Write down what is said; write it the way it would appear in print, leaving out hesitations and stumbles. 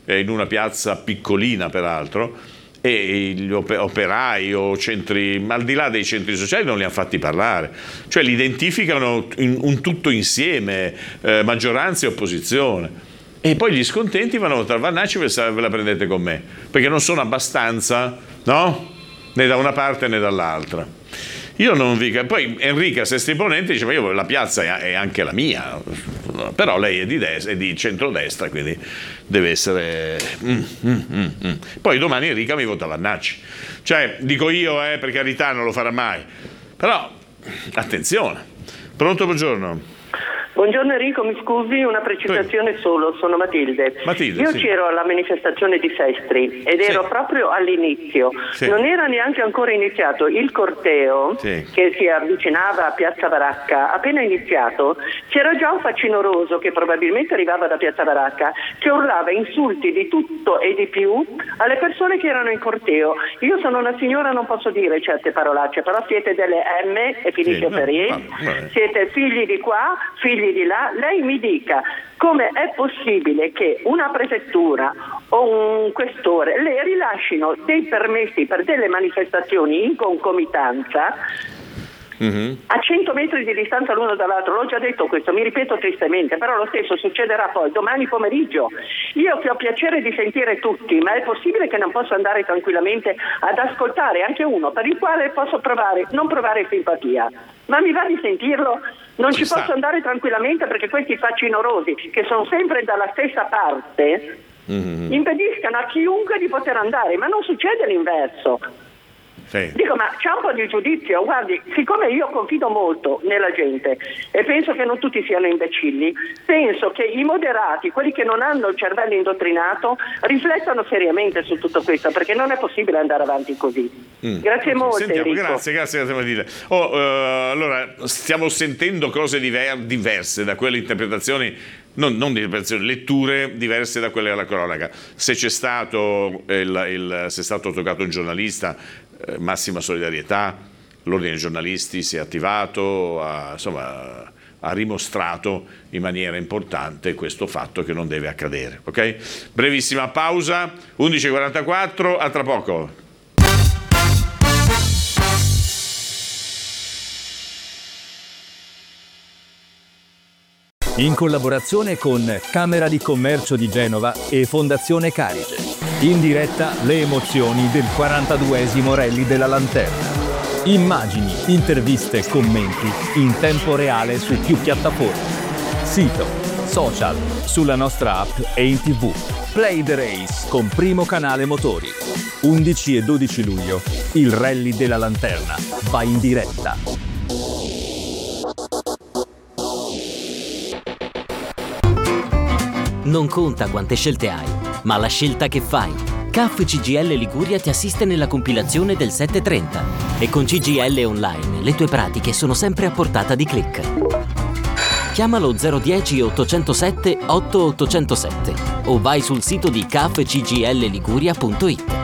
in una piazza piccolina peraltro, e gli operai o centri, al di là dei centri sociali, non li hanno fatti parlare, cioè li identificano un tutto insieme, maggioranza e opposizione, e poi gli scontenti vanno a votare Vannacci, ve la prendete con me, perché non sono abbastanza, no? Né da una parte né dall'altra. Io non vi... Poi Enrica Sesti Ponente dice: ma io la piazza è anche la mia, però lei è di destra, è di centrodestra, quindi deve essere... Poi domani Enrica mi vota Vannacci, cioè dico io, per carità, non lo farà mai, però attenzione. Pronto, buongiorno. Buongiorno Enrico, mi scusi, una precisazione solo, sono Matilde. Io sì. c'ero alla manifestazione di Sestri ed ero proprio all'inizio, non era neanche ancora iniziato il corteo che si avvicinava a Piazza Baracca. Appena iniziato c'era già un facinoroso che probabilmente arrivava da Piazza Baracca, che urlava insulti di tutto e di più alle persone che erano in corteo. Io sono una signora, non posso dire certe parolacce, però siete delle M e finisce per E, siete figli di qua, figli di là. Lei mi dica come è possibile che una prefettura o un questore le rilascino dei permessi per delle manifestazioni in concomitanza a 100 metri di distanza l'uno dall'altro. L'ho già detto questo, mi ripeto tristemente, però lo stesso succederà poi domani pomeriggio. Io che ho piacere di sentire tutti, ma è possibile che non possa andare tranquillamente ad ascoltare anche uno per il quale posso non provare simpatia, ma mi va di sentirlo? Non ci posso andare tranquillamente perché questi facinorosi, che sono sempre dalla stessa parte, impediscano a chiunque di poter andare, ma non succede l'inverso. Dico, ma c'è un po' di giudizio. Guardi, siccome io confido molto nella gente e penso che non tutti siano imbecilli, penso che i moderati, quelli che non hanno il cervello indottrinato, riflettano seriamente su tutto questo, perché non è possibile andare avanti così. Grazie molte. Sentiamo, Enrico. grazie Matilde. Allora, stiamo sentendo cose diverse da quelle interpretazioni, non interpretazioni, letture diverse da quelle della cronaca. Se c'è stato se è stato toccato un giornalista, massima solidarietà, l'ordine dei giornalisti si è attivato, ha rimostrato in maniera importante questo fatto che non deve accadere. Ok? Brevissima pausa, 11:44, a tra poco. In collaborazione con Camera di Commercio di Genova e Fondazione Carige. In diretta le emozioni del 42esimo Rally della Lanterna. Immagini, interviste e commenti in tempo reale su più piattaforme. Sito, social, sulla nostra app e in TV. Play the Race con Primo Canale Motori. 11 e 12 luglio, il Rally della Lanterna va in diretta. Non conta quante scelte hai, ma la scelta che fai. CAF CGIL Liguria ti assiste nella compilazione del 730 e con CGIL Online le tue pratiche sono sempre a portata di click. Chiamalo 010 807 8807 o vai sul sito di cafcglliguria.it.